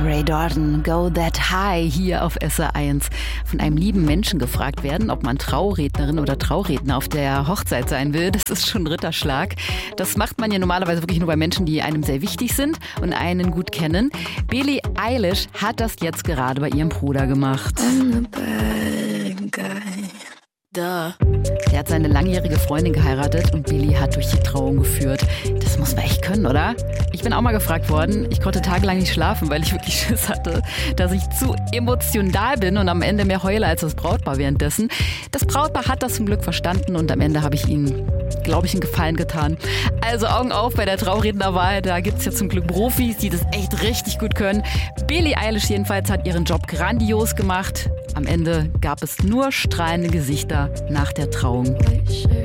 Ray Jordan, Go That High hier auf SR1. Von einem lieben Menschen gefragt werden, ob man Traurednerin oder Trauredner auf der Hochzeit sein will, das ist schon ein Ritterschlag. Das macht man ja normalerweise wirklich nur bei Menschen, die einem sehr wichtig sind und einen gut kennen. Billie Eilish hat das jetzt gerade bei ihrem Bruder gemacht. Der hat seine langjährige Freundin geheiratet und Billie hat durch die Trauung geführt. Das muss man echt können, oder? Ich bin auch mal gefragt worden. Ich konnte tagelang nicht schlafen, weil ich wirklich Schiss hatte, dass ich zu emotional bin und am Ende mehr heule als das Brautpaar währenddessen. Das Brautpaar hat das zum Glück verstanden und am Ende habe ich ihnen, glaube ich, einen Gefallen getan. Also Augen auf bei der Traurednerwahl. Da gibt es ja zum Glück Profis, die das echt richtig gut können. Billie Eilish jedenfalls hat ihren Job grandios gemacht. Am Ende gab es nur strahlende Gesichter nach der Trauung.